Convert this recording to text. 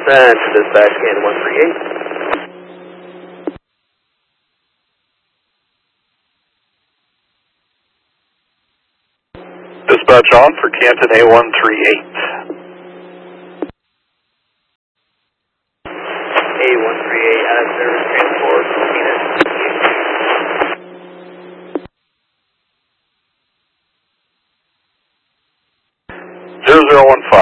Send to dispatch, Canton 138. Dispatch on for Canton A138. A138 out of service, transport, Phoenix. 0015,